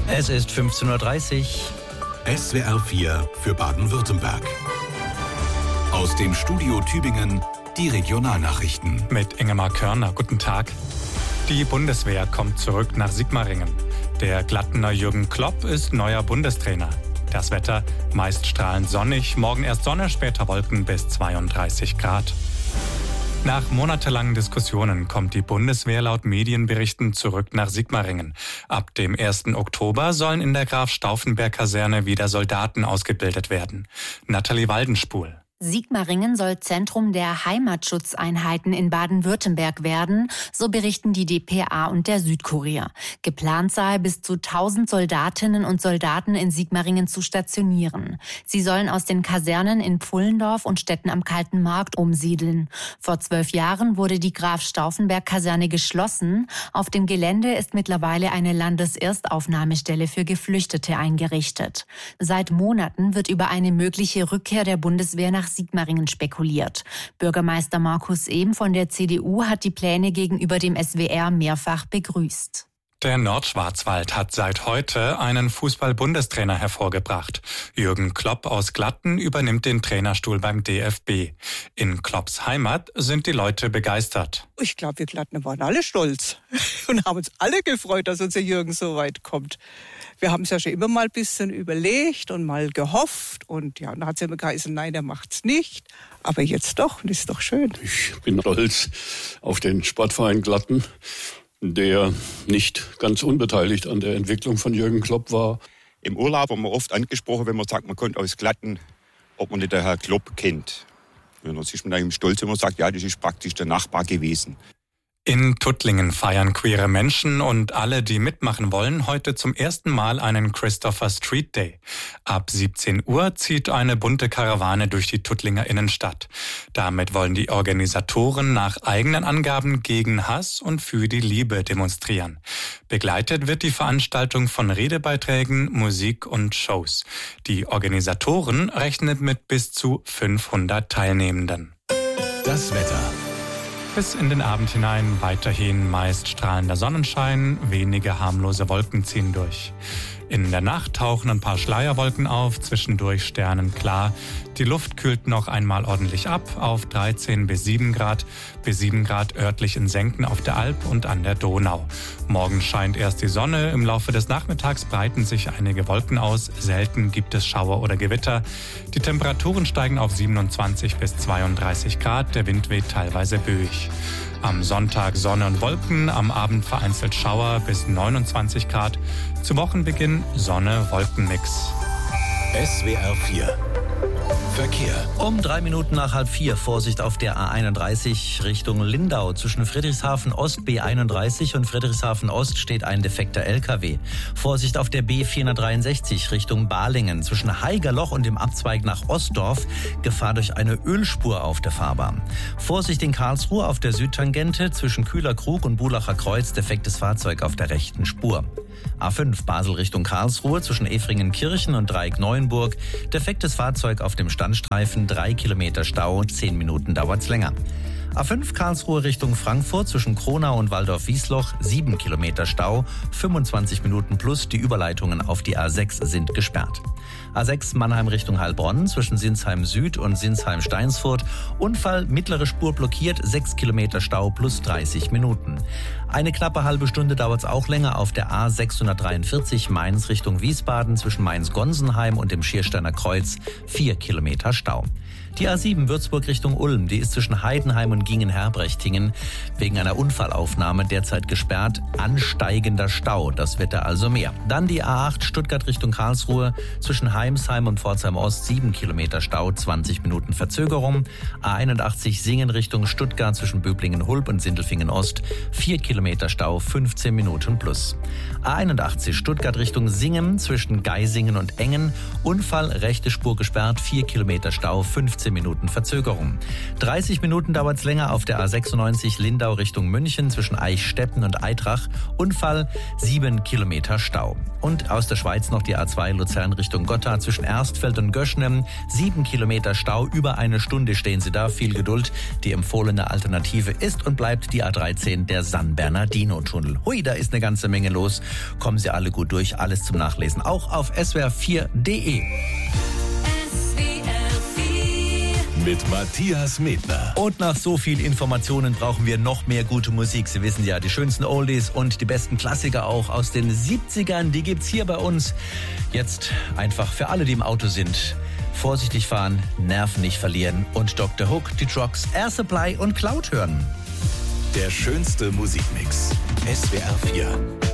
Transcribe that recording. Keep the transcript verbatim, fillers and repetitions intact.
Es ist fünfzehn Uhr dreißig. S W R vier für Baden-Württemberg. Aus dem Studio Tübingen die Regionalnachrichten. Mit Ingemar Körner, guten Tag. Die Bundeswehr kommt zurück nach Sigmaringen. Der Glattener Jürgen Klopp ist neuer Bundestrainer. Das Wetter meist strahlend sonnig, morgen erst Sonne, später Wolken bis zweiunddreißig Grad. Nach monatelangen Diskussionen kommt die Bundeswehr laut Medienberichten zurück nach Sigmaringen. Ab dem ersten Oktober sollen in der Graf-Stauffenberg-Kaserne wieder Soldaten ausgebildet werden. Nathalie Waldenspul. Sigmaringen soll Zentrum der Heimatschutzeinheiten in Baden-Württemberg werden, so berichten die D P A und der Südkurier. Geplant sei, bis zu tausend Soldatinnen und Soldaten in Sigmaringen zu stationieren. Sie sollen aus den Kasernen in Pfullendorf und Stetten am Kalten Markt umsiedeln. Vor zwölf Jahren wurde die Graf-Stauffenberg-Kaserne geschlossen. Auf dem Gelände ist mittlerweile eine Landeserstaufnahmestelle für Geflüchtete eingerichtet. Seit Monaten wird über eine mögliche Rückkehr der Bundeswehr nach Sigmaringen spekuliert. Bürgermeister Markus Ehm von der C D U hat die Pläne gegenüber dem S W R mehrfach begrüßt. Der Nordschwarzwald hat seit heute einen Fußball-Bundestrainer hervorgebracht. Jürgen Klopp aus Glatten übernimmt den Trainerstuhl beim D F B. In Klopps Heimat sind die Leute begeistert. Ich glaube, wir Glattener waren alle stolz und haben uns alle gefreut, dass unser Jürgen so weit kommt. Wir haben es ja schon immer mal ein bisschen überlegt und mal gehofft. Und ja, dann hat es ja immer geheißen, nein, der macht's nicht. Aber jetzt doch, und das ist doch schön. Ich bin stolz auf den Sportverein Glatten, der nicht ganz unbeteiligt an der Entwicklung von Jürgen Klopp war. Im Urlaub haben wir oft angesprochen, wenn man sagt, man kommt aus Glatten, ob man nicht den Herrn Klopp kennt. Und dann ist man eigentlich stolz, wenn man sagt, ja, das ist praktisch der Nachbar gewesen. In Tuttlingen feiern queere Menschen und alle, die mitmachen wollen, heute zum ersten Mal einen Christopher Street Day. Ab siebzehn Uhr zieht eine bunte Karawane durch die Tuttlinger Innenstadt. Damit wollen die Organisatoren nach eigenen Angaben gegen Hass und für die Liebe demonstrieren. Begleitet wird die Veranstaltung von Redebeiträgen, Musik und Shows. Die Organisatoren rechnen mit bis zu fünfhundert Teilnehmenden. Das Wetter. Bis in den Abend hinein weiterhin meist strahlender Sonnenschein, wenige harmlose Wolken ziehen durch. In der Nacht tauchen ein paar Schleierwolken auf, zwischendurch sternenklar. Die Luft kühlt noch einmal ordentlich ab auf dreizehn bis sieben Grad, bis sieben Grad örtlich in Senken auf der Alp und an der Donau. Morgen scheint erst die Sonne, im Laufe des Nachmittags breiten sich einige Wolken aus, selten gibt es Schauer oder Gewitter. Die Temperaturen steigen auf siebenundzwanzig bis zweiunddreißig Grad, der Wind weht teilweise böig. Am Sonntag Sonne und Wolken, am Abend vereinzelt Schauer bis neunundzwanzig Grad. Zu Wochenbeginn Sonne-Wolkenmix. S W R vier Verkehr. Um drei Minuten nach halb vier Vorsicht auf der A einunddreißig Richtung Lindau. Zwischen Friedrichshafen Ost B einunddreißig und Friedrichshafen Ost steht ein defekter L K W. Vorsicht auf der B vierhundertdreiundsechzig Richtung Balingen. Zwischen Haigerloch und dem Abzweig nach Ostdorf Gefahr durch eine Ölspur auf der Fahrbahn. Vorsicht in Karlsruhe auf der Südtangente zwischen Kühlerkrug und Bulacher Kreuz defektes Fahrzeug auf der rechten Spur. A fünf Basel Richtung Karlsruhe zwischen Efringenkirchen und Dreieck-Neuenburg. Defektes Fahrzeug auf dem Standstreifen, drei Kilometer Stau, zehn Minuten dauert's länger. A fünf Karlsruhe Richtung Frankfurt zwischen Kronau und Waldorf-Wiesloch, sieben Kilometer Stau, fünfundzwanzig Minuten plus, die Überleitungen auf die A sechs sind gesperrt. A sechs Mannheim Richtung Heilbronn zwischen Sinsheim Süd und Sinsheim Steinsfurt. Unfall, mittlere Spur blockiert, sechs Kilometer Stau plus dreißig Minuten. Eine knappe halbe Stunde dauert es auch länger auf der A sechshundertdreiundvierzig Mainz Richtung Wiesbaden zwischen Mainz-Gonsenheim und dem Schiersteiner Kreuz, vier Kilometer Stau. Die A sieben Würzburg Richtung Ulm, die ist zwischen Heidenheim und Gingen-Herbrechtingen wegen einer Unfallaufnahme derzeit gesperrt. Ansteigender Stau, das wird da also mehr. Dann die A acht Stuttgart Richtung Karlsruhe, zwischen Heimsheim und Pforzheim Ost, sieben Kilometer Stau, zwanzig Minuten Verzögerung. A einundachtzig Singen Richtung Stuttgart zwischen Böblingen-Hulb und Sindelfingen Ost, vier Kilometer Stau, fünfzehn Minuten plus. A einundachtzig Stuttgart Richtung Singen zwischen Geisingen und Engen, Unfall, rechte Spur gesperrt, vier Kilometer Stau, fünfzehn Minuten Verzögerung. dreißig Minuten dauert es länger auf der A sechsundneunzig Lindau Richtung München zwischen Eichstätten und Eitrach. Unfall, sieben Kilometer Stau. Und aus der Schweiz noch die A zwei Luzern Richtung Gotha zwischen Erstfeld und Göschnem. sieben Kilometer Stau, über eine Stunde stehen Sie da. Viel Geduld. Die empfohlene Alternative ist und bleibt die A dreizehn der Sannberg. Bernardino-Tunnel. Hui, da ist eine ganze Menge los. Kommen Sie alle gut durch, alles zum Nachlesen. Auch auf S W R vier punkt de. Mit Matthias Medner. Und nach so viel Informationen brauchen wir noch mehr gute Musik. Sie wissen ja, die schönsten Oldies und die besten Klassiker auch aus den siebzigern, die gibt's hier bei uns. Jetzt einfach für alle, die im Auto sind. Vorsichtig fahren, Nerven nicht verlieren und Doktor Hook, die Trucks, Air Supply und Cloud hören. Der schönste Musikmix. S W R vier.